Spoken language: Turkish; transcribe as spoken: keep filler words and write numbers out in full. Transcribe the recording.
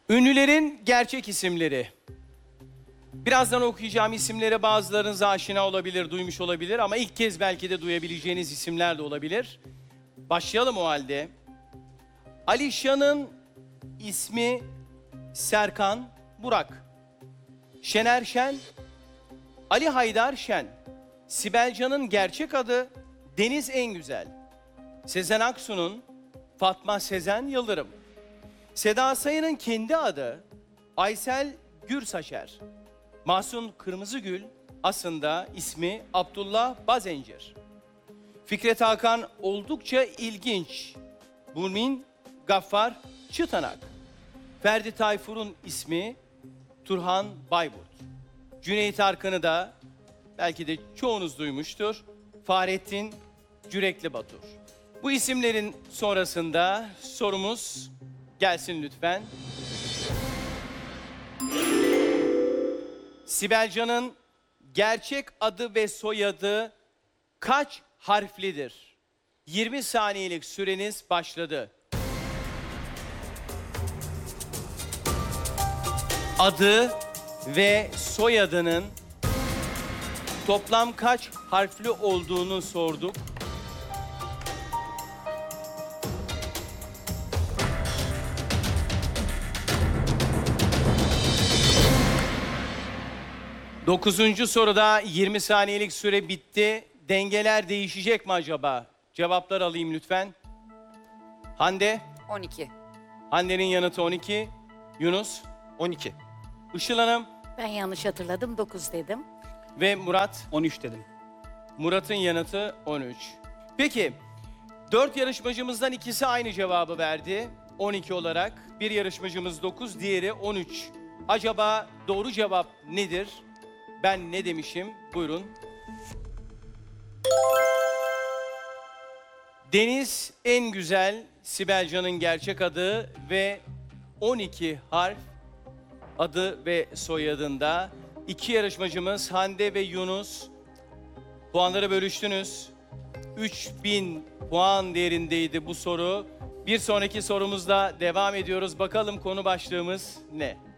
Ünlülerin gerçek isimleri. Birazdan okuyacağım isimlere bazılarınız aşina olabilir, duymuş olabilir ama ilk kez belki de duyabileceğiniz isimler de olabilir. Başlayalım o halde. Alişan'ın ismi Serkan Burak. Şener Şen, Ali Haydar Şen. Sibel Can'ın gerçek adı Deniz Engüzel. Sezen Aksu'nun Fatma Sezen Yıldırım. Seda Sayan'ın kendi adı Aysel Gürsaçer. Mahsun Kırmızıgül aslında ismi Abdullah Bazencir. Fikret Hakan oldukça ilginç. Burmin Gaffar Çıtanak. Ferdi Tayfur'un ismi Turhan Bayburt. Cüneyt Arkın'ı da belki de çoğunuz duymuştur. Fahrettin Cürekli Batur. Bu isimlerin sonrasında sorumuz gelsin lütfen. Sibel Can'ın gerçek adı ve soyadı kaç harflidir? yirmi saniyelik süreniz başladı. Adı ve soyadının toplam kaç harfli olduğunu sorduk. Dokuzuncu soruda yirmi saniyelik süre bitti. Dengeler değişecek mi acaba? Cevaplar alayım lütfen. Hande. on iki. Hande'nin yanıtı on iki. Yunus. on iki. Işıl Hanım Ben yanlış hatırladım, dokuz dedim. ve Murat. on üç dedim. Murat'ın yanıtı on üç. Peki, dört yarışmacımızdan ikisi aynı cevabı verdi. on iki olarak. Bir yarışmacımız dokuz, diğeri on üç. Acaba doğru cevap nedir? Ben ne demişim? Buyurun. Deniz Engüzel, Sibel Can'ın gerçek adı ve on iki harf adı ve soyadında. İki yarışmacımız Hande ve Yunus puanları bölüştünüz. üç bin puan değerindeydi bu soru. Bir sonraki sorumuzda devam ediyoruz. Bakalım konu başlığımız ne?